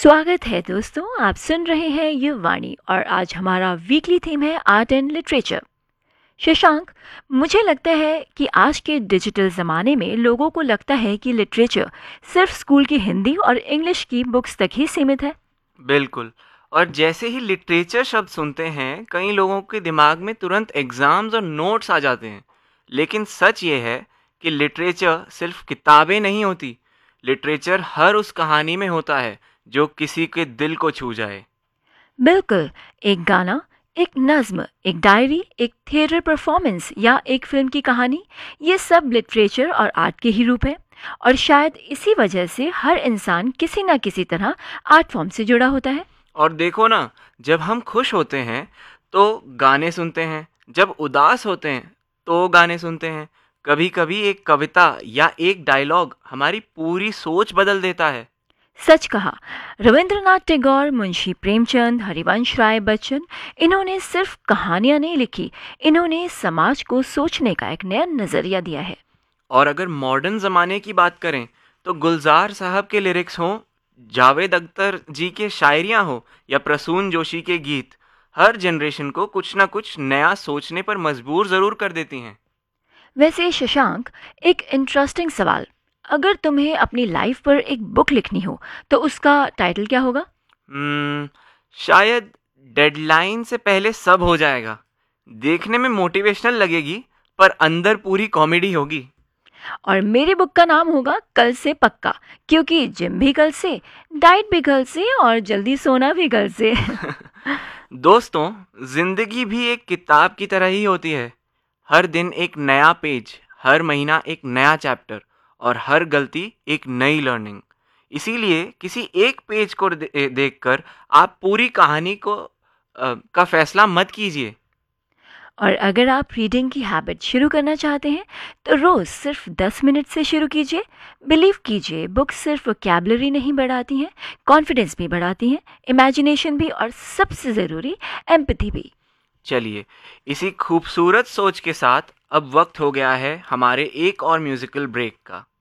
स्वागत है दोस्तों, आप सुन रहे हैं युववाणी और आज हमारा वीकली थीम है आर्ट एंड लिटरेचर। शशांक, मुझे लगता है कि आज के डिजिटल ज़माने में लोगों को लगता है कि लिटरेचर सिर्फ स्कूल की हिंदी और इंग्लिश की बुक्स तक ही सीमित है। बिल्कुल। और जैसे ही लिटरेचर शब्द सुनते हैं कई लोगों के दिमाग में तुरंत एग्जाम्स और नोट्स आ जाते हैं। लेकिन सच ये है कि लिटरेचर सिर्फ किताबें नहीं होती। लिटरेचर हर उस कहानी में होता है जो किसी के दिल को छू जाए। बिल्कुल, एक गाना, एक नज्म, एक डायरी, एक थिएटर परफॉर्मेंस या एक फिल्म की कहानी, ये सब लिटरेचर और आर्ट के ही रूप है। और शायद इसी वजह से हर इंसान किसी न किसी तरह आर्ट फॉर्म से जुड़ा होता है। और देखो ना, जब हम खुश होते हैं तो गाने सुनते हैं, जब उदास होते हैं तो गाने सुनते हैं। कभी कभी एक कविता या एक डायलॉग हमारी पूरी सोच बदल देता है। सच कहा। रविंद्रनाथ टैगोर, मुंशी प्रेमचंद, हरिवंश राय बच्चन, इन्होंने सिर्फ कहानियां नहीं लिखी, इन्होंने समाज को सोचने का एक नया नजरिया दिया है। और अगर मॉडर्न ज़माने की बात करें तो गुलजार साहब के लिरिक्स हों, जावेद अख्तर जी के शायरियाँ हो या प्रसून जोशी के गीत, हर जनरेशन को कुछ ना कुछ नया सोचने पर मजबूर ज़रूर कर देती हैं। वैसे शशांक, एक इंटरेस्टिंग सवाल, अगर तुम्हें अपनी लाइफ पर एक बुक लिखनी हो तो उसका टाइटल क्या होगा? हम्म, शायद डेडलाइन से पहले सब हो जाएगा। देखने में मोटिवेशनल लगेगी पर अंदर पूरी कॉमेडी होगी। और मेरी बुक का नाम होगा कल से पक्का, क्योंकि जिम भी कल से, डाइट भी कल से और जल्दी सोना भी कल से। दोस्तों, जिंदगी भी एक किताब की तरह ही होती है। हर दिन एक नया पेज, हर महीना एक नया चैप्टर और हर गलती एक नई लर्निंग। इसीलिए किसी एक पेज को देखकर आप पूरी कहानी का फैसला मत कीजिए। और अगर आप रीडिंग की हैबिट शुरू करना चाहते हैं तो रोज़ सिर्फ 10 मिनट से शुरू कीजिए। बिलीव कीजिए, बुक्स सिर्फ वोकैबुलरी नहीं बढ़ाती हैं, कॉन्फिडेंस भी बढ़ाती हैं, इमेजिनेशन भी, और सबसे ज़रूरी एम्पैथी भी। चलिए, इसी खूबसूरत सोच के साथ अब वक्त हो गया है हमारे एक और म्यूजिकल ब्रेक का।